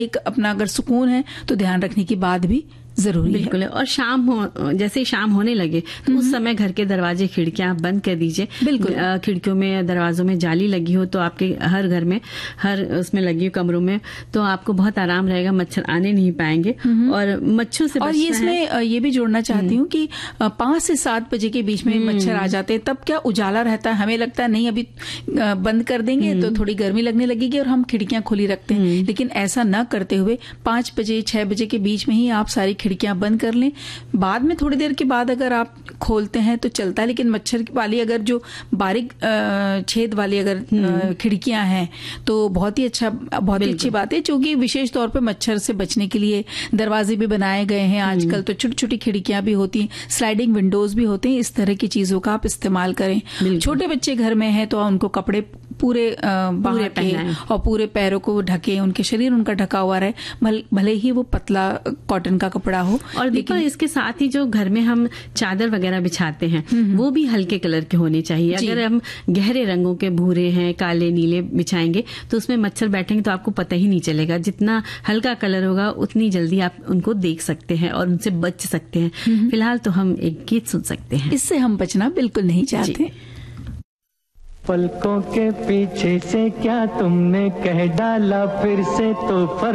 एक अपना अगर सुकून है तो ध्यान रखने की बात भी जरूरी बिल्कुल है। और जैसे ही शाम होने लगे तो उस समय घर के दरवाजे खिड़कियां बंद कर दीजिए। बिल्कुल। खिड़कियों में दरवाजों में जाली लगी हो तो आपके हर घर में हर उसमें लगी हो कमरों में, तो आपको बहुत आराम रहेगा, मच्छर आने नहीं पाएंगे और मच्छरों से और ये इसमें ये भी जोड़ना चाहती हूँ कि 5 से 7 बजे के बीच में मच्छर आ जाते हैं, तब क्या उजाला रहता है, हमें लगता है नहीं अभी बंद कर देंगे तो थोड़ी गर्मी लगने लगेगी और हम खिड़कियां खुली रखते हैं, लेकिन ऐसा न करते हुए 5 बजे 6 बजे के बीच में ही आप सारी खिड़कियां बंद कर लें। बाद में थोड़ी देर के बाद अगर आप खोलते हैं तो चलता है, लेकिन मच्छर वाली अगर जो बारीक छेद वाली अगर खिड़कियां हैं तो बहुत ही अच्छी बात है, क्योंकि विशेष तौर पे मच्छर से बचने के लिए दरवाजे भी बनाए गए हैं आजकल, तो छोटी छोटी खिड़कियां भी होती हैं, स्लाइडिंग विंडोज भी होते हैं। इस तरह की चीजों का आप इस्तेमाल करें। छोटे बच्चे घर में हैं तो उनको कपड़े पूरे पहनाएं और पूरे पैरों को ढके, उनके शरीर उनका ढका हुआ रहे, भले ही वो पतला कॉटन का कपड़ा हो। और देखो इसके साथ ही जो घर में हम चादर वगैरह बिछाते हैं वो भी हल्के कलर के होने चाहिए। अगर हम गहरे रंगों के भूरे हैं, काले नीले बिछाएंगे तो उसमें मच्छर बैठेंगे तो आपको पता ही नहीं चलेगा। जितना हल्का कलर होगा उतनी जल्दी आप उनको देख सकते हैं और उनसे बच सकते हैं। फिलहाल तो हम एक गीत सुन सकते हैं, इससे हम बचना बिल्कुल नहीं चाहते। पलकों के पीछे से क्या तुमने कह डाला फिर से तो